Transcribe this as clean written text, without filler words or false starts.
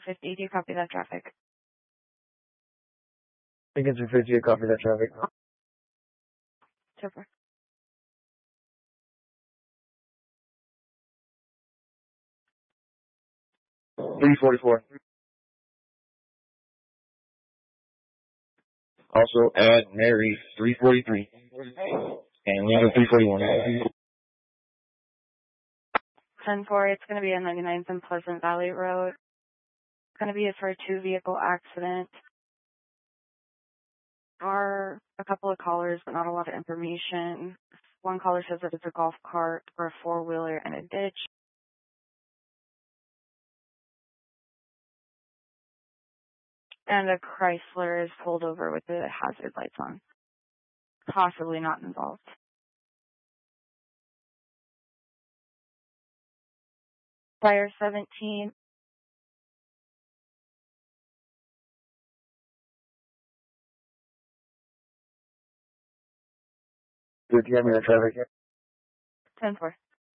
250. Do you copy that traffic? Lincoln 250, I copy that traffic. Super. $344. Also add Mary 343 and Lincoln 341. 10-4, it's going to be on 99th and Pleasant Valley Road. It's going to be for a 2-vehicle accident. There are a couple of callers, but not a lot of information. One caller says that it's a golf cart or a 4-wheeler in a ditch. And a Chrysler is pulled over with the hazard lights on. Possibly not involved. Fire 17. Do you have me on traffic? 10-4.